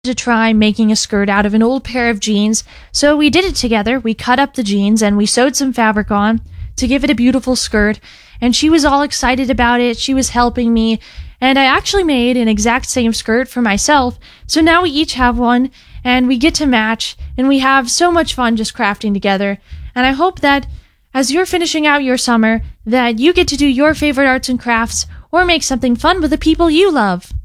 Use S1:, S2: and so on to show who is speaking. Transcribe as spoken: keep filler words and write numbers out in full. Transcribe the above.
S1: to try making a skirt out of an old pair of jeans, so we did it together. We cut up the jeans and we sewed some fabric on to give it a beautiful skirt, and she was all excited about it. She was helping me, and I actually made an exact same skirt for myself, so now we each have one, and we get to match, and we have so much fun just crafting together. And I hope that as you're finishing out your summer, that you get to do your favorite arts and crafts or make something fun with the people you love.